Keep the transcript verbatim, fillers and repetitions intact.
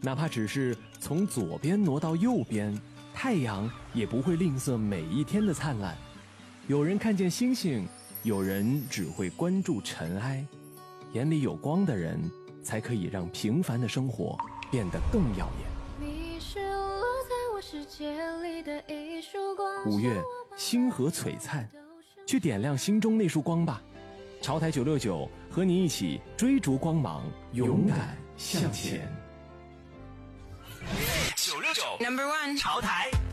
哪怕只是从左边挪到右边，太阳也不会吝啬每一天的灿烂。有人看见星星，有人只会关注尘埃。眼里有光的人，才可以让平凡的生活变得更耀眼。 你是落在我世界里的一束光。 五月，星河璀璨，去点亮心中那束光吧。潮台九六九和你一起追逐光芒，勇敢向前。 九六九 Number One 潮台。